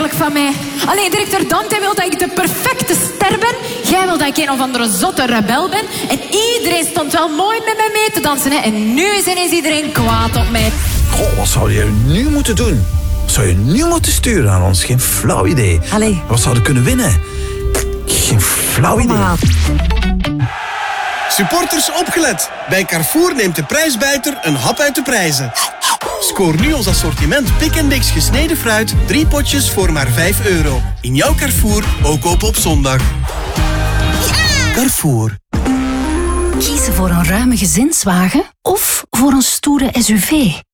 eigenlijk van mij? Alleen directeur Dante wil dat ik de perfecte ster ben. Jij wil dat ik een of andere zotte rebel ben. En iedereen stond wel mooi met mij mee te dansen. Hè? En nu is ineens iedereen kwaad op mij. Goh, wat zou je nu moeten doen? Wat zou je nu moeten sturen aan ons? Geen flauw idee. Allee. Wat zouden we kunnen winnen? Geen flauw idee. Supporters opgelet. Bij Carrefour neemt de prijsbijter een hap uit de prijzen. Scoor nu ons assortiment Pick & Mix gesneden fruit. 3 potjes voor maar €5. In jouw Carrefour, ook open op zondag. Carrefour. Kiezen voor een ruime gezinswagen of voor een stoere SUV?